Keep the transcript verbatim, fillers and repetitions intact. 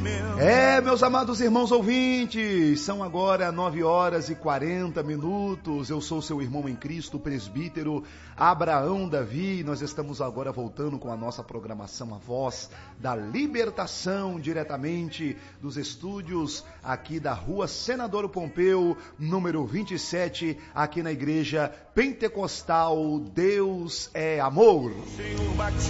É, meus amados irmãos ouvintes, são agora nove horas e quarenta minutos. Eu sou seu irmão em Cristo, o presbítero Abraão Davi, e nós estamos agora voltando com a nossa programação A Voz da Libertação, diretamente dos estúdios aqui da Rua Senador Pompeu, número vinte e sete, aqui na Igreja Pentecostal Deus é Amor.